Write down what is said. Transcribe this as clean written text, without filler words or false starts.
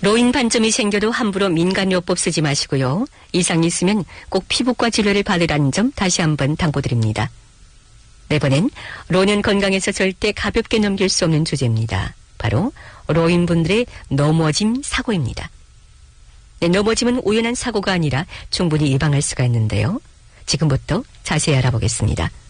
로인 반점이 생겨도 함부로 민간요법 쓰지 마시고요. 이상이 있으면 꼭 피부과 진료를 받으라는 점 다시 한번 당부드립니다. 이번엔 로는 건강에서 절대 가볍게 넘길 수 없는 주제입니다. 바로 로인분들의 넘어짐 사고입니다. 넘어짐은 우연한 사고가 아니라 충분히 예방할 수가 있는데요. 지금부터 자세히 알아보겠습니다.